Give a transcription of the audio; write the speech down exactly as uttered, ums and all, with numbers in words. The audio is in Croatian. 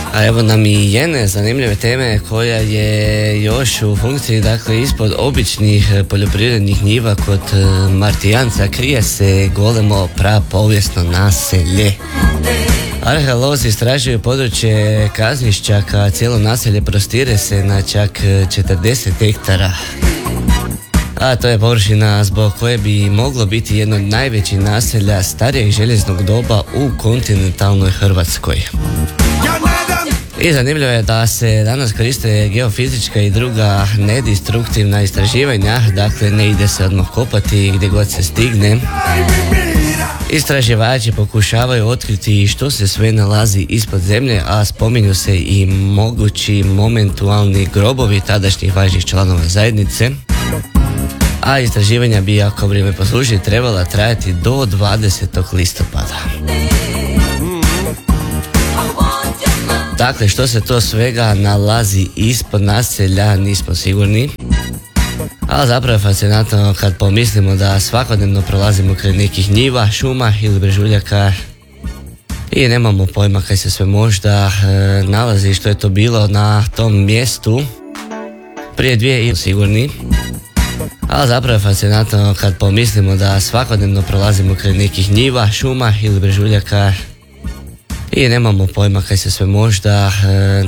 A evo nam i jedne zanimljive teme koja je još u funkciji, dakle ispod običnih poljoprivrednih njiva kod Martijanca krije se golemo prapovijesno naselje. Arheolozi istražuju područje Kaznišćaka, cijelo naselje prostire se na čak četrdeset hektara. A to je površina zbog koje bi moglo biti jedno od najvećih naselja starijeg željeznog doba u kontinentalnoj Hrvatskoj. I zanimljivo je da se danas koriste geofizička i druga nedistruktivna istraživanja, dakle ne ide se odmah kopati gdje god se stigne. Istraživači pokušavaju otkriti što se sve nalazi ispod zemlje, a spominju se i mogući momentualni grobovi tadašnjih važnih članova zajednice. A istraživanja bi, ako vrijeme posluži, trebala trajati do dvadesetog listopada. Dakle, što se to svega nalazi ispod naselja, nismo sigurni. Ali zapravo je fascinantno kad pomislimo da svakodnevno prolazimo kraj nekih njiva, šuma ili brežuljaka i nemamo pojma kaj se sve možda e, nalazi, što je to bilo na tom mjestu prije dvije i sigurni. Ali zapravo je fascinantno kad pomislimo da svakodnevno prolazimo kraj nekih njiva, šuma ili brežuljaka i nemamo pojma kaj se sve možda e,